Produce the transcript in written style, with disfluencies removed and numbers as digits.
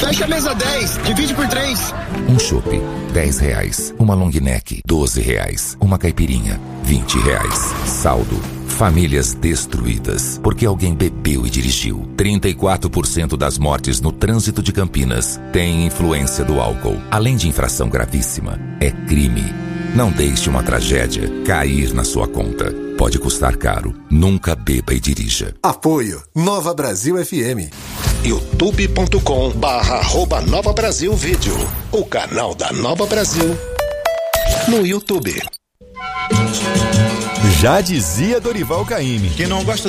Fecha a mesa 10, divide por 3. Um chopp, R$10. Uma long neck, R$12. Uma caipirinha, R$20. Saldo. Famílias destruídas porque alguém bebeu e dirigiu. 34% das mortes no trânsito de Campinas têm influência do álcool. Além de infração gravíssima, é crime. Não deixe uma tragédia cair na sua conta. Pode custar caro. Nunca beba e dirija. Apoio Nova Brasil FM. youtube.com/Nova Brasil Vídeo. O canal da Nova Brasil no YouTube. Já dizia Dorival Caymmi: quem não gosta